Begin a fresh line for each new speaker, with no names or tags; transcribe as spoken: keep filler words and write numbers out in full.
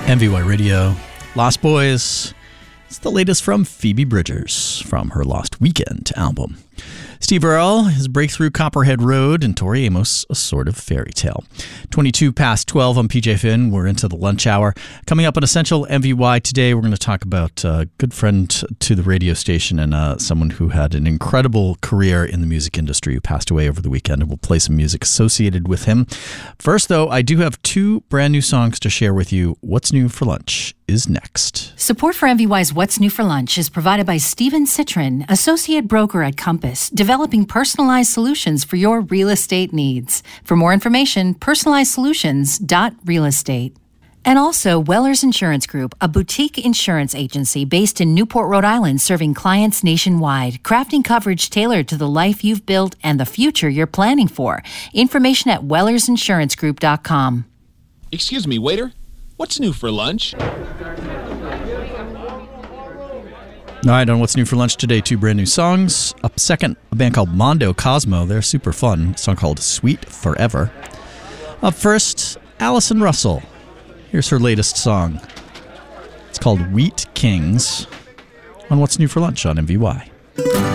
M V Y Radio, Lost Boys. It's the latest from Phoebe Bridgers from her Lost Weekend album. Steve Earle, his breakthrough Copperhead Road, and Tori Amos, A Sort of Fairy Tale. twenty-two past twelve on P J F N. We're into the lunch hour. Coming up on Essential M V Y today, we're going to talk about a good friend to the radio station and uh, someone who had an incredible career in the music industry who passed away over the weekend, and we'll play some music associated with him. First, though, I do have two brand new songs to share with you. What's New for Lunch is next.
Support for M V Y's What's New for Lunch is provided by Steven Citrin, associate broker at Compass, developing personalized solutions for your real estate needs. For more information, personalized solutions dot real estate. And also Wellers Insurance Group, a boutique insurance agency based in Newport, Rhode Island, serving clients nationwide, crafting coverage tailored to the life you've built and the future you're planning for. Information at wellers insurance group dot com.
Excuse me, waiter. What's new for lunch?
All right, on What's New for Lunch today, two brand new songs. Up second, a band called Mondo Cosmo. They're super fun. A song called Sweet Forever. Up first, Allison Russell. Here's her latest song. It's called Wheat Kings on What's New for Lunch on M V Y.